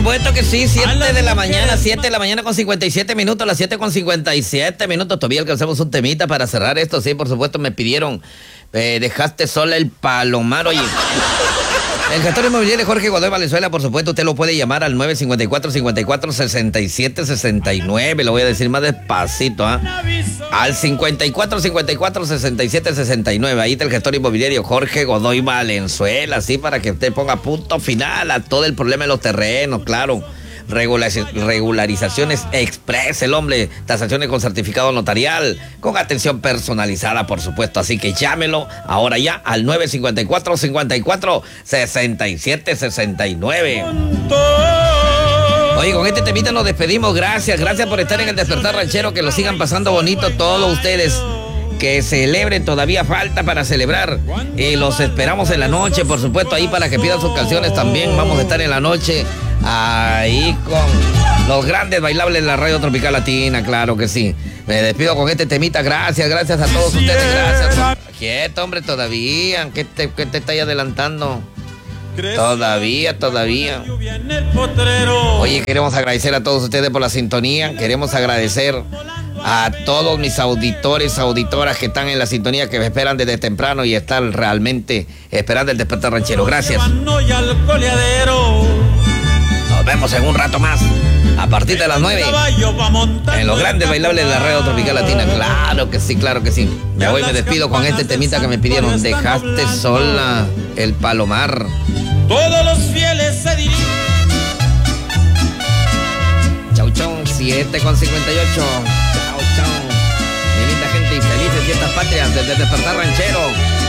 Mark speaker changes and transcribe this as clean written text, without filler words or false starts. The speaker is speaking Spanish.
Speaker 1: supuesto que sí, 7 de la mañana, 7 de la mañana con 57 minutos, las 7 con 57 minutos. Todavía alcanzamos un temita para cerrar esto, sí, por supuesto me pidieron, dejaste sola el palomar, oye. El gestor inmobiliario Jorge Godoy Valenzuela, por supuesto, usted lo puede llamar al 954-54-67-69. Lo voy a decir más despacito, ¿ah? Al 54-54-67-69. Ahí está el gestor inmobiliario Jorge Godoy Valenzuela, sí, para que usted ponga punto final a todo el problema de los terrenos, claro. Regularizaciones express, el hombre, tasaciones con certificado notarial, con atención personalizada, por supuesto. Así que llámelo ahora ya al 954-54-67-69. Oye, con este temita nos despedimos. Gracias por estar en el Despertar Ranchero. Que lo sigan pasando bonito todos ustedes. Que celebren, todavía falta para celebrar. Los esperamos en la noche, por supuesto, ahí para que pidan sus canciones también. Vamos a estar en la noche ahí con los grandes bailables de la Radio Tropical Latina, claro que sí. Me despido con este temita. Gracias a todos ustedes, gracias. Quieto, hombre, todavía. ¿Qué te estáis adelantando? Todavía. Oye, queremos agradecer a todos ustedes por la sintonía. Queremos agradecer a todos mis auditores, auditoras que están en la sintonía, que me esperan desde temprano y están realmente esperando el Despertar Ranchero. Gracias. Nos vemos en un rato más, a partir de las 9, en los grandes bailables de la Radio Tropical Latina. Claro que sí. Me despido con este temita que me pidieron. Dejaste sola el palomar.
Speaker 2: Todos los fieles se dirigen.
Speaker 1: Chau, 7 con 58. Chau. Mi linda gente y felices fiestas patrias desde Despertar Ranchero.